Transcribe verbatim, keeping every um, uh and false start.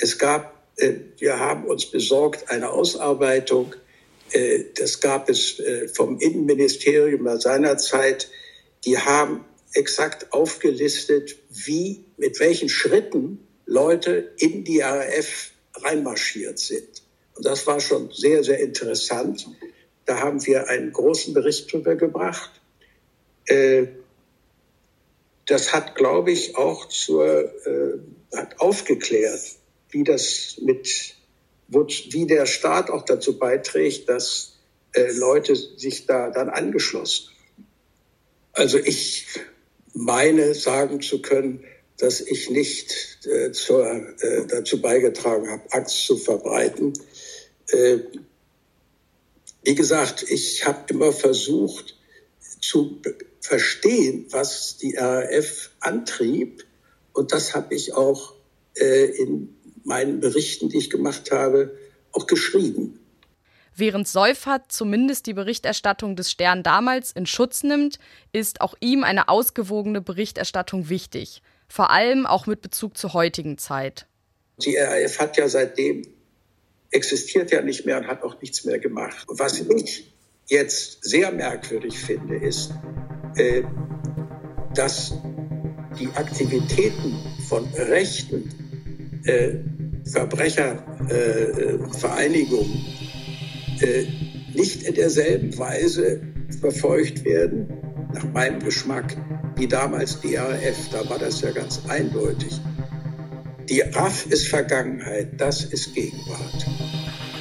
Es gab, äh, wir haben uns besorgt eine Ausarbeitung, äh, das gab es äh, vom Innenministerium seinerzeit, die haben exakt aufgelistet, wie, mit welchen Schritten Leute in die R A F reinmarschiert sind. Und das war schon sehr, sehr interessant. Da haben wir einen großen Bericht drüber gebracht. Äh, das hat, glaube ich, auch zur, äh, hat aufgeklärt, wie das mit, wo, wie der Staat auch dazu beiträgt, dass äh, Leute sich da dann angeschlossen haben. Also ich meine, sagen zu können, dass ich nicht äh, zur, äh, dazu beigetragen habe, Angst zu verbreiten. Äh, wie gesagt, ich habe immer versucht zu b- verstehen, was die R A F antrieb. Und das habe ich auch äh, in meinen Berichten, die ich gemacht habe, auch geschrieben. Während Seuffert zumindest die Berichterstattung des Stern damals in Schutz nimmt, ist auch ihm eine ausgewogene Berichterstattung wichtig. Vor allem auch mit Bezug zur heutigen Zeit. Die R A F hat ja seitdem, existiert ja nicht mehr und hat auch nichts mehr gemacht. Und was ich jetzt sehr merkwürdig finde, ist, äh, dass die Aktivitäten von rechten äh, Verbrechervereinigungen äh, äh, nicht in derselben Weise verfolgt werden, nach meinem Geschmack, wie damals die R A F. Da war das ja ganz eindeutig. Die R A F ist Vergangenheit, das ist Gegenwart.